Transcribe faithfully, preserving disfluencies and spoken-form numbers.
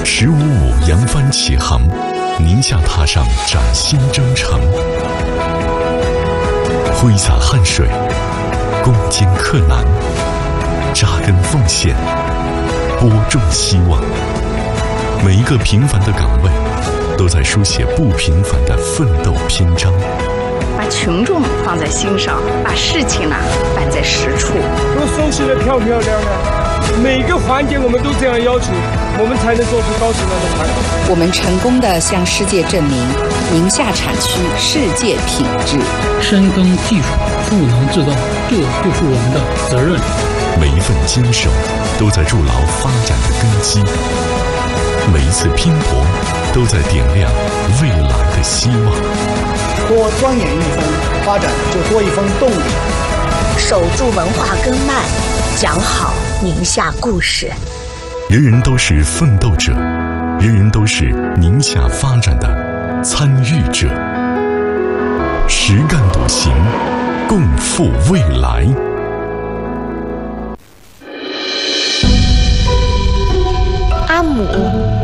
十五五扬帆起航，宁夏踏上崭新征程。挥洒汗水，攻坚克难，扎根奉献，播种希望。每一个平凡的岗位，都在书写不平凡的奋斗篇章。 把群众放在心上，把事情呢办在实处， 都收拾得漂漂亮亮，每个环节我们都这样要求，我们才能做出高质量的产品。 我们成功地向世界证明，宁夏产区世界品质。 深耕技术，赋能制造，这就是我们的责任。 每一份坚守，都在筑牢发展的根基。每一次拼搏，都在点亮未来的希望。 多钻研一分，发展就多一分动力。 守住文化根脉，讲好宁夏故事。 人人都是奋斗者，人人都是宁夏发展的参与者。实干笃行，共赴未来。 阿姆